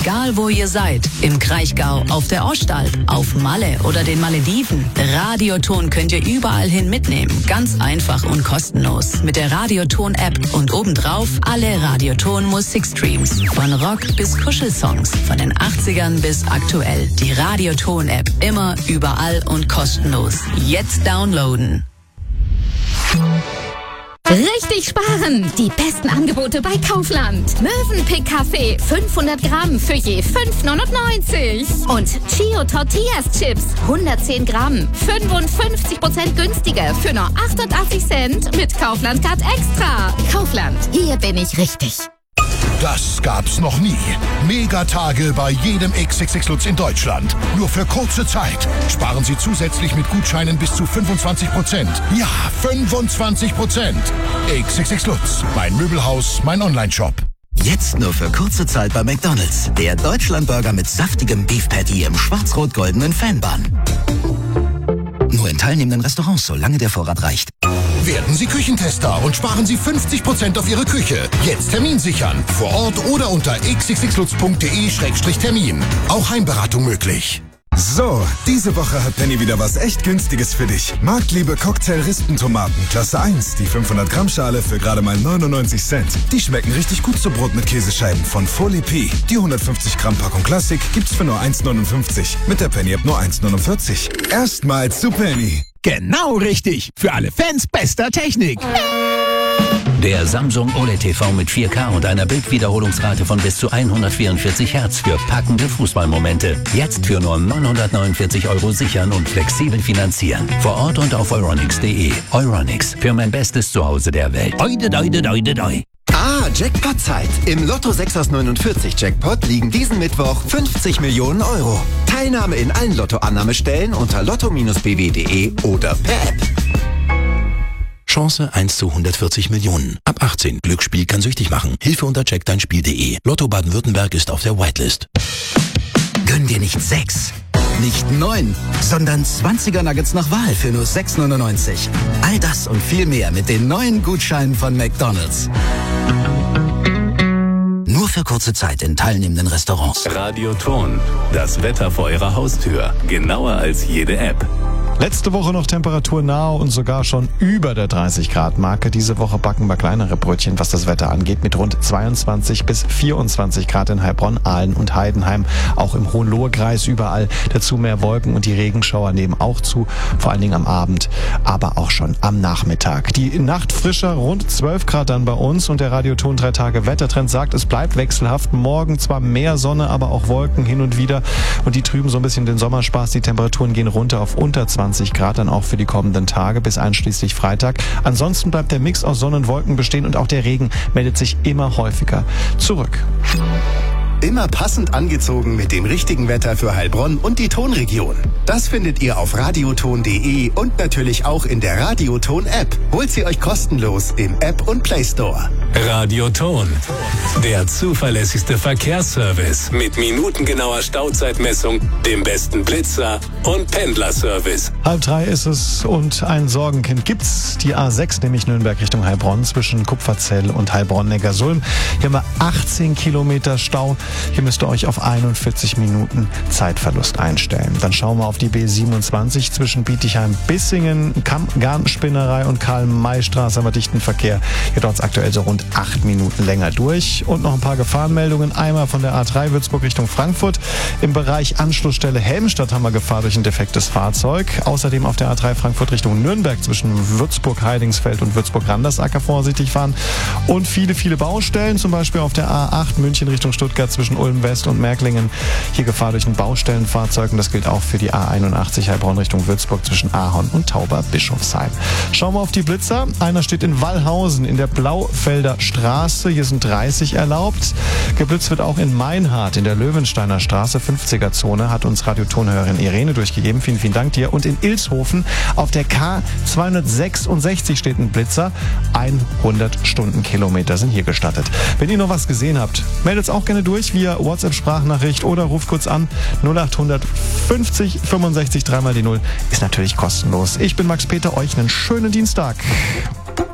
Egal wo ihr seid, im Kraichgau, auf der Ostalb, auf Malle oder den Malediven, Radioton könnt ihr überall hin mitnehmen. Ganz einfach und kostenlos. Mit der Radioton-App und obendrauf alle Radioton-Musikstreams. Von Rock bis Kuschelsongs, von den 80ern bis aktuell. Die Radioton-App. Immer, überall und kostenlos. Jetzt downloaden. Richtig sparen! Die besten Angebote bei Kaufland. Mövenpick Kaffee 500 Gramm für je 5,99. Und Chio Tortillas Chips 110 Gramm 55% günstiger für nur 88 Cent mit Kaufland Card Extra. Kaufland, hier bin ich richtig. Das gab's noch nie. Megatage bei jedem XXX Lutz in Deutschland. Nur für kurze Zeit. Sparen Sie zusätzlich mit Gutscheinen bis zu 25%. Ja, 25%. XXX Lutz. Mein Möbelhaus, mein Onlineshop. Jetzt nur für kurze Zeit bei McDonald's. Der Deutschlandburger mit saftigem Beef Patty im schwarz-rot-goldenen Fanbun. Nur in teilnehmenden Restaurants, solange der Vorrat reicht. Werden Sie Küchentester und sparen Sie 50% auf Ihre Küche. Jetzt Termin sichern. Vor Ort oder unter xxxlutz.de/termin. Auch Heimberatung möglich. So, diese Woche hat Penny wieder was echt Günstiges für dich. Marktliebe Cocktail-Rispentomaten, Klasse 1, die 500 Gramm Schale für gerade mal 99 Cent. Die schmecken richtig gut zu Brot mit Käsescheiben von Folie P. Die 150 Gramm Packung Klassik gibt's für nur 1,59. Mit der Penny-App nur 1,49. Erstmals zu Penny. Genau richtig. Für alle Fans bester Technik. Der Samsung OLED TV mit 4K und einer Bildwiederholungsrate von bis zu 144 Hertz für packende Fußballmomente. Jetzt für nur 949 € sichern und flexibel finanzieren. Vor Ort und auf euronics.de. Euronics, für mein bestes Zuhause der Welt. Oide, doide, doide, doi. Jackpot-Zeit. Im Lotto 6 aus 49 Jackpot liegen diesen Mittwoch 50 Millionen €. Teilnahme in allen Lottoannahmestellen unter lotto-bw.de oder per App. Chance 1 zu 140 Millionen. Ab 18. Glücksspiel kann süchtig machen. Hilfe unter checkdeinspiel.de. Lotto Baden-Württemberg ist auf der Whitelist. Gönn dir nicht 6, nicht 9, sondern 20er Nuggets nach Wahl für nur 6,99. All das und viel mehr mit den neuen Gutscheinen von McDonald's. Nur für kurze Zeit in teilnehmenden Restaurants. Radioton. Das Wetter vor Ihrer Haustür. Genauer als jede App. Letzte Woche noch temperaturnah und sogar schon über der 30-Grad-Marke. Diese Woche backen wir kleinere Brötchen, was das Wetter angeht, mit rund 22 bis 24 Grad in Heilbronn, Aalen und Heidenheim. Auch im Hohenlohe-Kreis überall. Dazu mehr Wolken und die Regenschauer nehmen auch zu, vor allen Dingen am Abend, aber auch schon am Nachmittag. Die Nacht frischer, rund 12 Grad dann bei uns und der Radioton 3 Tage Wettertrend sagt, es bleibt wechselhaft. Morgen zwar mehr Sonne, aber auch Wolken hin und wieder und die trüben so ein bisschen den Sommerspaß. Die Temperaturen gehen runter auf unter 20 Grad dann auch für die kommenden Tage bis einschließlich Freitag. Ansonsten bleibt der Mix aus Sonne und Wolken bestehen und auch der Regen meldet sich immer häufiger zurück. Immer passend angezogen mit dem richtigen Wetter für Heilbronn und die Tonregion. Das findet ihr auf radioton.de und natürlich auch in der Radioton-App. Holt sie euch kostenlos im App und Play Store. Radioton. Der zuverlässigste Verkehrsservice mit minutengenauer Stauzeitmessung, dem besten Blitzer und Pendlerservice. 2:30 ist es und ein Sorgenkind gibt's. Die A6, nämlich Nürnberg Richtung Heilbronn, zwischen Kupferzell und Heilbronn-Neckarsulm. Hier haben wir 18 Kilometer Stau. Hier müsst ihr euch auf 41 Minuten Zeitverlust einstellen. Dann schauen wir auf die B27 zwischen Bietigheim-Bissingen, Gartenspinnerei und Karl-May-Straße haben wir dichten Verkehr. Hier dauert es aktuell so rund 8 Minuten länger durch. Und noch ein paar Gefahrenmeldungen. Einmal von der A3 Würzburg Richtung Frankfurt. Im Bereich Anschlussstelle Helmstadt haben wir Gefahr durch ein defektes Fahrzeug. Außerdem auf der A3 Frankfurt Richtung Nürnberg zwischen Würzburg-Heidingsfeld und Würzburg-Randersacker vorsichtig fahren. Und viele Baustellen, zum Beispiel auf der A8 München Richtung Stuttgart zwischen Ulm West und Märklingen. Hier Gefahr durch ein Baustellenfahrzeug und das gilt auch für die A81 Heilbronn Richtung Würzburg zwischen Ahorn und Tauber-Bischofsheim. Schauen wir auf die Blitzer. Einer steht in Wallhausen in der Blaufelder Straße. Hier sind 30 erlaubt. Geblitzt wird auch in Meinhardt in der Löwensteiner Straße, 50er-Zone, hat uns Radiotonhörerin Irene durchgegeben. Vielen Dank dir. Und in Ilshofen auf der K266 steht ein Blitzer. 100 Stundenkilometer sind hier gestattet. Wenn ihr noch was gesehen habt, meldet es auch gerne durch via WhatsApp-Sprachnachricht oder ruft kurz an 0800 50 65 3 mal die 0. Ist natürlich kostenlos. Ich bin Max Peter, euch einen schönen Dienstag.